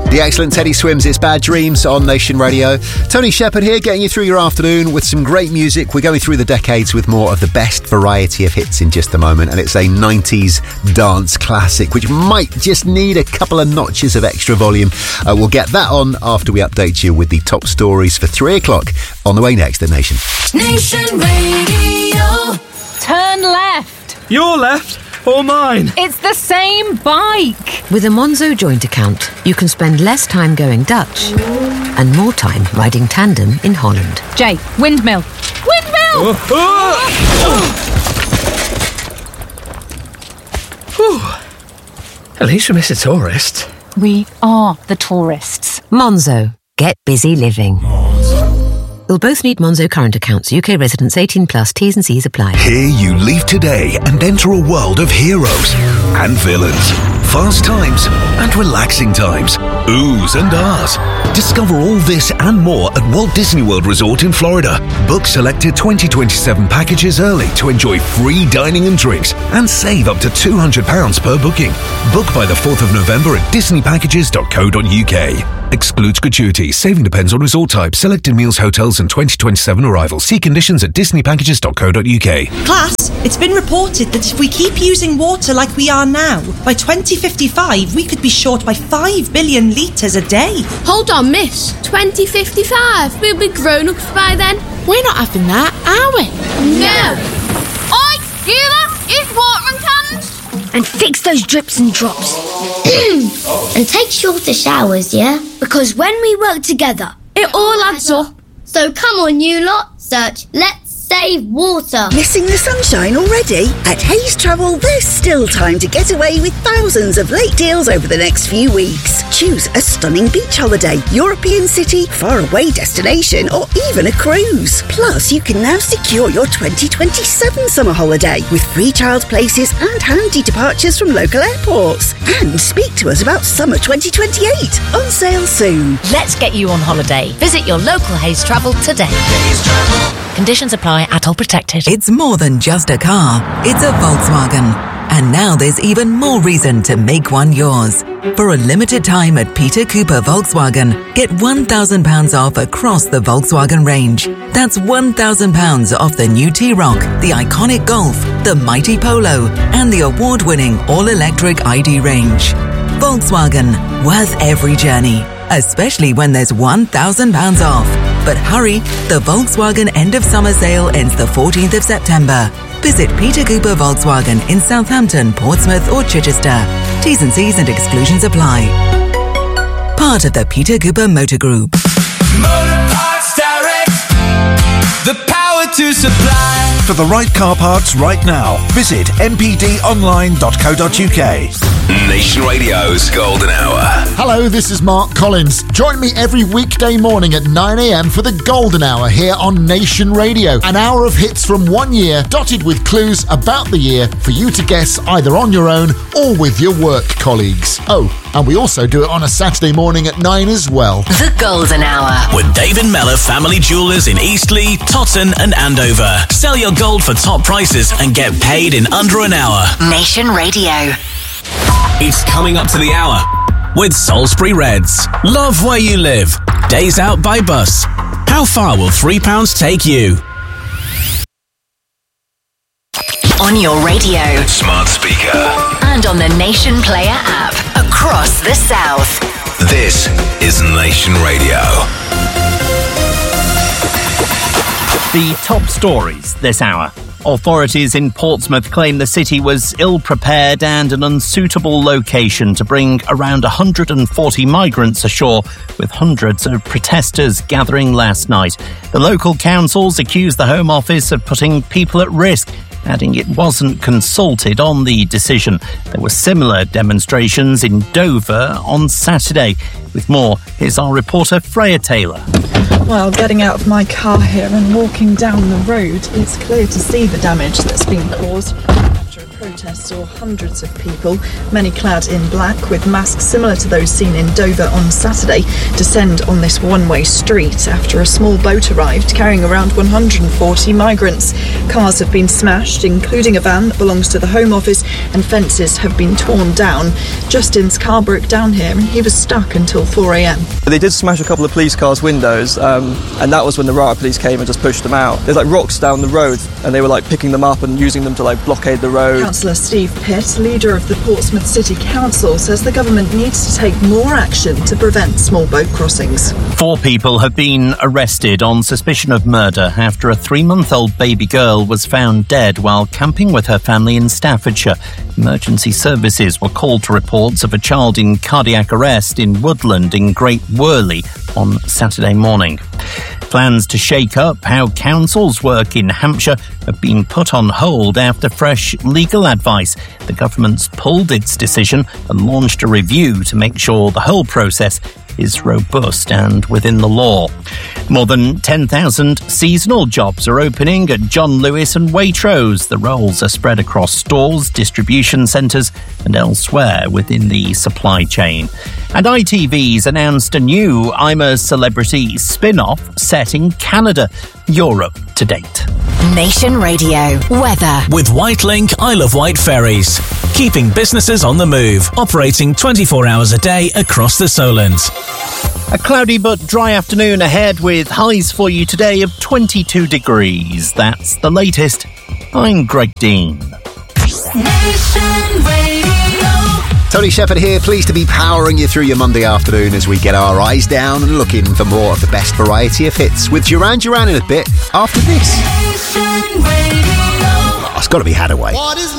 The excellent Teddy Swims, It's Bad Dreams on Nation Radio. Tony Shepherd here, getting you through your afternoon with some great music. We're going through the decades with more of the best variety of hits in just a moment, and it's a 90s dance classic which might just need a couple of notches of extra volume. We'll get that on after we update you with the top stories for 3 o'clock on the way next at Nation. Nation Radio. Turn left. Your left or mine? It's the same bike. With a Monzo joint account, you can spend less time going Dutch and more time riding tandem in Holland. Jay, windmill. Windmill! At least we miss a tourist. We are the tourists. Monzo. Get busy living. You'll both need Monzo current accounts. UK residents 18 plus. T's and C's apply. Here you leave today and enter a world of heroes and villains, fast times and relaxing times, oohs and ahs. Discover all this and more at Walt Disney World Resort in Florida. Book selected 2027 packages early to enjoy free dining and drinks and save up to £200 per booking. Book by the 4th of November at disneypackages.co.uk. Excludes gratuity. Saving depends on resort type. Selected meals, hotels and 2027 arrivals. See conditions at disneypackages.co.uk. Class, it's been reported that if we keep using water like we are now, by 2055 we could be short by 5 billion litres a day. Hold on, miss. 2055? We'll be grown-ups by then. We're not having that, are we? No. Oi, you lot, use watering cans. And fix those drips and drops. And take shorter showers, yeah? Because when we work together, it all adds up. So come on, you lot, search Let's Save Water. Missing the sunshine already? At Hayes Travel, there's still time to get away with thousands of late deals over the next few weeks. Choose a stunning beach holiday, European city, faraway destination, or even a cruise. Plus, you can now secure your 2027 summer holiday with free child places and handy departures from local airports. And speak to us about summer 2028, on sale soon. Let's get you on holiday. Visit your local Hayes Travel today. Hayes Travel. Conditions apply, ATOL protected. It's more than just a car. It's a Volkswagen. And now there's even more reason to make one yours. For a limited time at Peter Cooper Volkswagen, get £1,000 off across the Volkswagen range. That's £1,000 off the new T-Roc, the iconic Golf, the mighty Polo, and the award-winning all-electric ID range. Volkswagen, worth every journey, especially when there's £1,000 off. But hurry, the Volkswagen end of summer sale ends the 14th of September. Visit Peter Cooper Volkswagen in Southampton, Portsmouth or Chichester. T's and C's and exclusions apply. Part of the Peter Cooper Motor Group. Motor Parts Direct, the power to supply. For the right car parts right now, visit mpdonline.co.uk. Nation Radio's Golden Hour. Hello, this is Mark Collins. Join me every weekday morning at 9 a.m. for the Golden Hour here on Nation Radio. An hour of hits from 1 year, dotted with clues about the year for you to guess either on your own or with your work colleagues. Oh, and we also do it on a Saturday morning at 9 as well. The Golden Hour. With David Mellor Family Jewellers in Eastleigh, Totton and Andover. Sell your gold for top prices and get paid in under an hour. Nation Radio. It's coming up to the hour with Salisbury Reds. Love where you live. Days out by bus. How far will £3 take you? On your radio. Smart speaker. And on the Nation Player app. Across the South. This is Nation Radio. The top stories this hour. Authorities in Portsmouth claim the city was ill-prepared and an unsuitable location to bring around 140 migrants ashore, with hundreds of protesters gathering last night. The local councils accused the Home Office of putting people at risk, adding it wasn't consulted on the decision. There were similar demonstrations in Dover on Saturday. With more, here's our reporter Freya Taylor. Well, getting out of my car here and walking down the road, it's clear to see the damage that's been caused. After a protest saw hundreds of people, many clad in black with masks similar to those seen in Dover on Saturday, descend on this one-way street after a small boat arrived carrying around 140 migrants. Cars have been smashed, including a van that belongs to the Home Office, and fences have been torn down. Justin's car broke down here and he was stuck until 4 a.m. They did smash a couple of police cars' windows, and that was when the riot police came and just pushed them out. There's like rocks down the road, and they were like picking them up and using them to like blockade the road. Councillor Steve Pitt, leader of the Portsmouth City Council, says the government needs to take more action to prevent small boat crossings. 4 people have been arrested on suspicion of murder after a 3-month-old baby girl was found dead while camping with her family in Staffordshire. Emergency services were called to reports of a child in cardiac arrest in Woodland in Great Worley on Saturday morning. Plans to shake up how councils work in Hampshire have been put on hold after fresh legal advice. The government's pulled its decision and launched a review to make sure the whole process is robust and within the law. More than 10,000 seasonal jobs are opening at John Lewis and Waitrose. The roles are spread across stores, distribution centres and elsewhere within the supply chain. And ITV's announced a new I'm a Celebrity spin-off set in Canada. Europe to date. Nation Radio weather with Whitelink Isle of Wight ferries, keeping businesses on the move, operating 24 hours a day across the Solent. A cloudy but dry afternoon ahead with highs for you today of 22 degrees. That's the latest. I'm Greg Dean. Nation Radio. Tony Shepherd here, pleased to be powering you through your Monday afternoon as we get our eyes down and looking for more of the best variety of hits with Duran Duran in a bit after this. Nation Radio. Oh, it's got to be Hadaway. What is